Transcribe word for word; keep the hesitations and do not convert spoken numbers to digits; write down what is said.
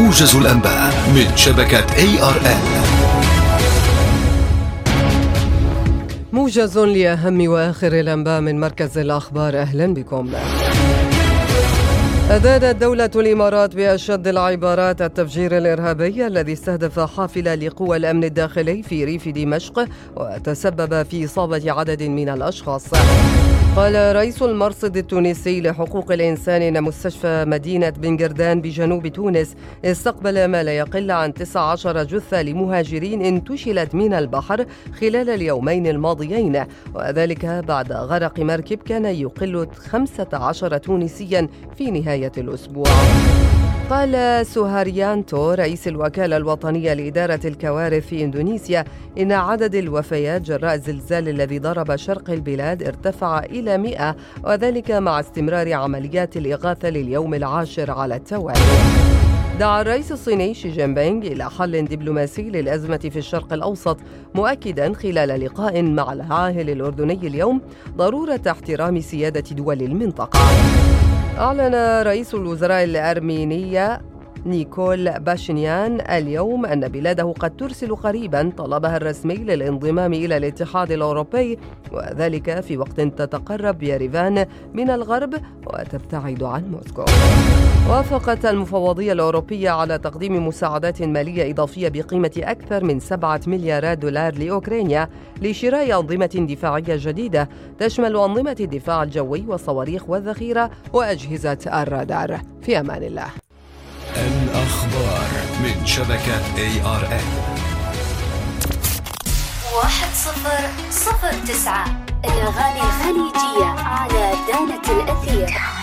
موجز الأنباء من شبكة إيه آر إل. موجز لأهم وآخر الأنباء من مركز الأخبار. أهلا بكم. أدانت دولة الإمارات بأشد العبارات التفجير الإرهابي الذي استهدف حافلة لقوى الأمن الداخلي في ريف دمشق وتسبب في إصابة عدد من الأشخاص. قال رئيس المرصد التونسي لحقوق الإنسان أن مستشفى مدينة بن جردان بجنوب تونس استقبل ما لا يقل عن تسعة عشر جثة لمهاجرين انتشلت من البحر خلال اليومين الماضيين، وذلك بعد غرق مركب كان يقل خمسة عشر تونسيا في نهاية الأسبوع. قال سوهاريانتو رئيس الوكالة الوطنية لإدارة الكوارث في إندونيسيا إن عدد الوفيات جراء الزلزال الذي ضرب شرق البلاد ارتفع إلى مئة، وذلك مع استمرار عمليات الإغاثة لليوم العاشر على التوالي. دعا الرئيس الصيني شي جين بينغ إلى حل دبلوماسي للأزمة في الشرق الأوسط، مؤكدا خلال لقاء مع العاهل الأردني اليوم ضرورة احترام سيادة دول المنطقة. أعلن رئيس الوزراء الأرمينية نيكول باشينيان اليوم أن بلاده قد ترسل قريبا طلبها الرسمي للانضمام إلى الاتحاد الأوروبي، وذلك في وقت تتقرب يريفان من الغرب وتبتعد عن موسكو. وافقت المفوضية الأوروبية على تقديم مساعدات مالية إضافية بقيمة أكثر من سبعة مليارات دولار لأوكرانيا لشراء أنظمة دفاعية جديدة تشمل أنظمة الدفاع الجوي والصواريخ والذخيرة وأجهزة الرادار. في أمان الله. الأخبار من شبكة إيه آر إل. واحد صفر صفر تسعة الأغاني الخليجية على دانة الأثير.